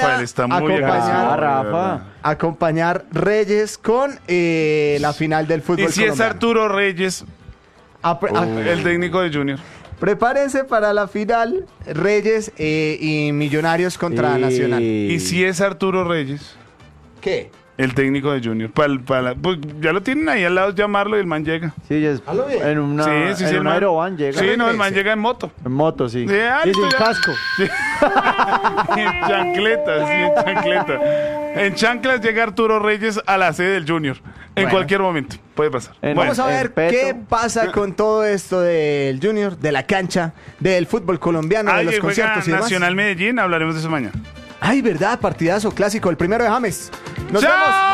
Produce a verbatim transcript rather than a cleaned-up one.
Rafael está muy acompañar, agresivo, Rafa. acompañar Reyes con eh, la final del fútbol Y si es colombiano. Arturo Reyes, Ah, pre- ah, el técnico de Junior. prepárense para la final Reyes eh, y Millonarios contra Y- Nacional. Y si es Arturo Reyes, ¿Qué? el técnico de Junior. Pal- pala- pues ya lo tienen ahí al lado, llamarlo y el man llega. Sí, ya es- Hazlo bien. en una, sí, sí, sí. en el un man- aeroban llega. Sí, no, el man Regrese. llega en moto. En moto, sí. Sí, ah, y listo, sin ya. casco. Sí. En chancletas, sí, en chancletas. En chanclas llega Arturo Reyes a la sede del Junior. En Bueno. cualquier momento. Puede pasar. En- Bueno, Vamos a ver respeto. qué pasa con todo esto del Junior, de la cancha, del fútbol colombiano, de Ay, los que juega conciertos y demás. Nacional Medellín, hablaremos de eso mañana. Ay, verdad, partidazo clásico, el primero de James. Nos ¡Chao! vemos.